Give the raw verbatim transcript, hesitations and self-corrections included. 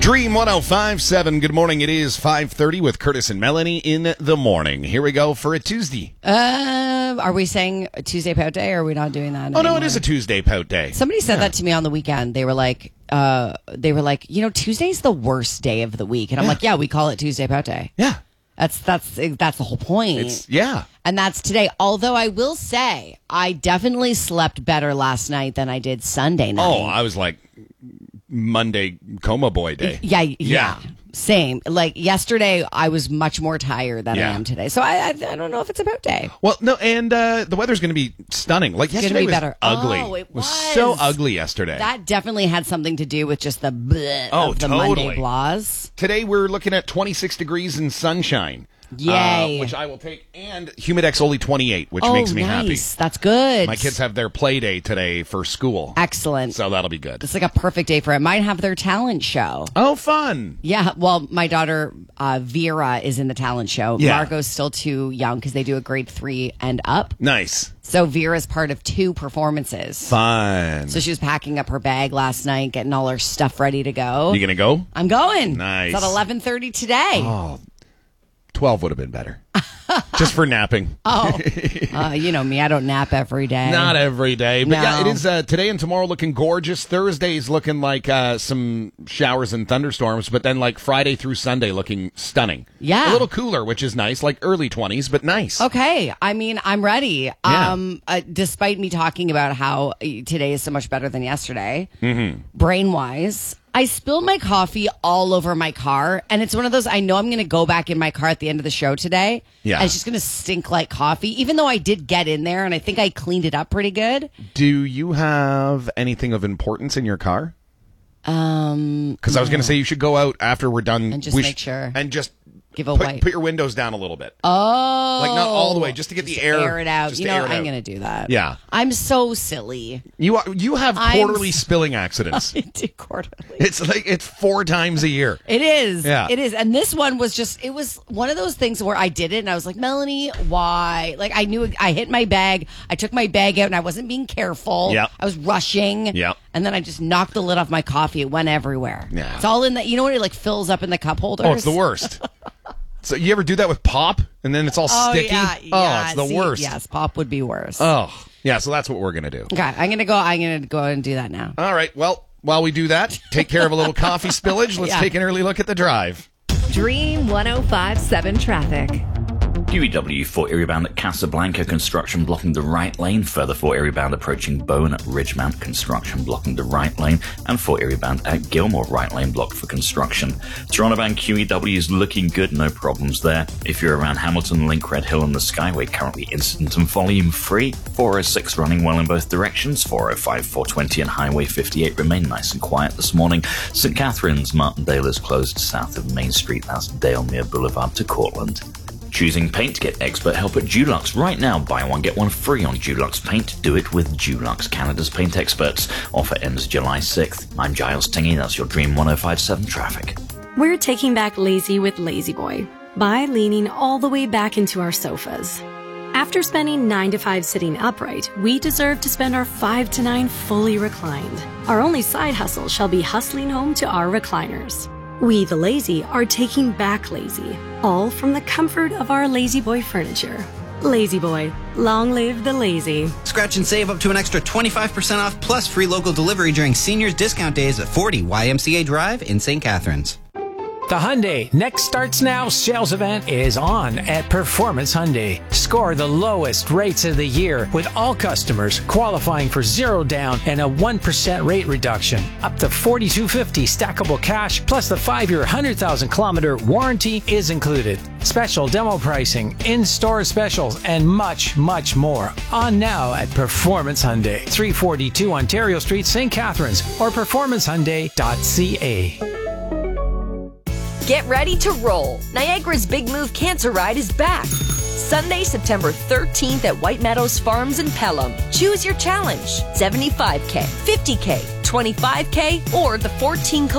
Dream one oh five point seven. Good morning. It is five thirty with Curtis and Melanie in the morning. Here we go for a Tuesday. Uh, are we saying Tuesday Pout Day, or are we not doing that Oh, anymore? no, it is a Tuesday Pout Day. Somebody said Yeah. that to me on the weekend. They were like, uh, they were like, you know, Tuesday's the worst day of the week. And I'm Yeah. like, yeah, we call it Tuesday Pout Day. Yeah. That's, that's, that's the whole point. It's, yeah. And that's today. Although I will say, I definitely slept better last night than I did Sunday night. Oh, I was like Monday coma boy day. Yeah, yeah, Yeah. Same. Like yesterday, I was much more tired than Yeah. I am today. So I, I, I don't know if it's about day. Well, no, and uh, the weather's going to be stunning. Like gonna yesterday be was better. ugly. Oh, it was so was. ugly yesterday. That definitely had something to do with just the bleh Oh, of the totally. Monday blahs. Today we're looking at twenty-six degrees and sunshine. Yay. Uh, which I will take. And Humidex only twenty-eight, which Oh, makes me happy. nice. That's good. My kids have their play day today for school. Excellent. So that'll be good. It's like a perfect day for it. Might have their talent show. Oh, fun. Yeah, well, my daughter uh, Vera is in the talent show. Yeah. Margot's still too young because they do a grade three and up. Nice. So Vera's part of two performances. Fun. So she was packing up her bag last night, getting all her stuff ready to go. You going to go? I'm going. Nice. It's at eleven thirty today. Oh, twelve would have been better. Just for napping. Oh, uh, you know me. I don't nap every day. Not every day. But No. yeah, it is uh, today and tomorrow looking gorgeous. Thursday's looking like uh, some showers and thunderstorms, but then like Friday through Sunday looking stunning. Yeah. A little cooler, which is nice, like early twenties, but nice. Okay. I mean, I'm ready. Yeah. Um, uh, despite me talking about how uh, today is so much better than yesterday, Mm-hmm. brain wise, I spilled my coffee all over my car. And it's one of those, I know I'm going to go back in my car at the end of the show today. Yeah. And it's just going to stink like coffee, even though I did get in there and I think I cleaned it up pretty good. Do you have anything of importance in your car? Um, Because I was going to say you should go out after we're done. And just we make sh- sure. And just Give a put, wipe. put your windows down a little bit. Oh. Like not all the way, just to get the to air. air it out. just You to know, air it I'm out. going to do that. Yeah. I'm so silly. You are, you have I'm quarterly s- spilling accidents. I do quarterly. It's like it's four times a year. It is. Yeah. It is. And this one was just, it was one of those things where I did it and I was like, Melanie, why? Like I knew I hit my bag. I took my bag out and I wasn't being careful. Yep. I was rushing. Yep. And then I just knocked the lid off my coffee. It went everywhere. Yeah. It's all in the, you know when it like fills up in the cup holders? Oh, it's the worst. So you ever do that with pop and then it's all Oh, sticky? yeah. Oh, yeah. it's the See, worst. Yes. Pop would be worse. Oh, yeah. So that's what we're going to do. Okay. I'm going to go, I'm going to go and do that now. All right. Well, while we do that, take care of a little coffee spillage. Let's Yeah. take an early look at the drive. Dream one oh five point seven traffic. U E W Fort Erie bound at Casablanca, construction blocking the right lane. Further Fort Erie bound approaching Bowen at Ridgemount, construction blocking the right lane. And Fort Erie bound at Gilmore, right lane blocked for construction. Toronto bound Q E W is looking good, no problems there. If you're around Hamilton, Link, Red Hill and the Skyway, currently incident and volume free. four oh six running well in both directions. four oh five, four twenty and Highway fifty-eight remain nice and quiet this morning. St Catharines, Martindale is closed south of Main Street. That's Dalemere Boulevard to Cortland. Choosing paint? Get expert help at Dulux. Right now, buy one, get one free on Dulux paint. Do it with Dulux, Canada's paint experts. Offer ends July sixth. I'm Giles Tingy, that's your Dream one oh five point seven traffic. We're taking back lazy with Lazy Boy by leaning all the way back into our sofas. After spending nine to five sitting upright, we deserve to spend our five to nine fully reclined. Our only side hustle shall be hustling home to our recliners. We, the lazy, are taking back lazy, all from the comfort of our Lazy Boy furniture. Lazy Boy, long live the lazy. Scratch and save up to an extra twenty-five percent off plus free local delivery during seniors discount days at forty Y M C A Drive in Saint Catharines. The Hyundai Next Starts Now sales event is on at Performance Hyundai. Score the lowest rates of the year with all customers qualifying for zero down and a one percent rate reduction. Up to forty-two fifty stackable cash plus the five-year one hundred thousand kilometer warranty is included. Special demo pricing, in-store specials, and much, much more. On now at Performance Hyundai, three forty-two Ontario Street, Saint Catharines, or performance hyundai dot c a. Get ready to roll. Niagara's Big Move Cancer Ride is back. Sunday, September thirteenth at White Meadows Farms in Pelham. Choose your challenge. seventy-five K, fifty K, twenty-five K, or the fourteen